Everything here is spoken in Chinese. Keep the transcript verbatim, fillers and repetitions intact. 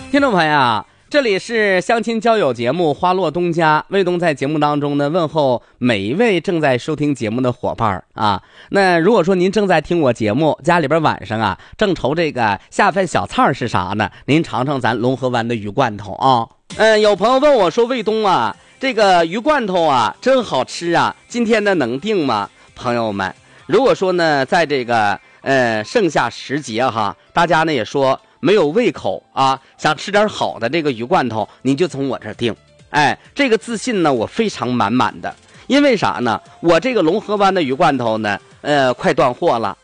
听众朋友，这里是相亲交友节目《花落东家》，卫东在节目当中呢问候每一位正在收听节目的伙伴啊。那如果说您正在听我节目，家里边晚上啊正愁这个下饭小菜是啥呢？您尝尝咱龙河湾的鱼罐头啊。嗯，有朋友问我说，卫东啊，这个鱼罐头啊真好吃啊，今天呢能订吗？朋友们，如果说呢在这个呃盛夏时节哈，大家呢也说没有胃口啊，想吃点好的这个鱼罐头，你就从我这儿订。哎，这个自信呢我非常满满的，因为啥呢？我这个龙河湾的鱼罐头呢，呃，快断货了。